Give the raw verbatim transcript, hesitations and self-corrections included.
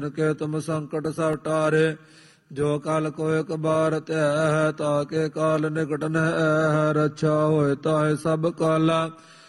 ਕੇ ਤੁਮ ਸੰਕਟ ਸਭ ਟਾਰੇ। ਜੋ ਕਲ ਕੋ ਇਕ ਬਾਰ ਧਿਆ ਹੈ, ਤਾਕੇ ਕਾਲ ਨਿਕਟ ਨਹਿ। ਰੱਛਾ ਹੋਏ ਤਾਹੇ ਸਭ ਕਾਲਾ,